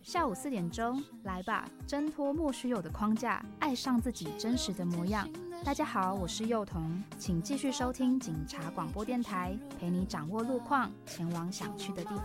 下午4点钟，来吧，挣脱莫须有的框架，爱上自己真实的模样。大家好，我是幼童，请继续收听警察广播电台，陪你掌握路况，前往想去的地方。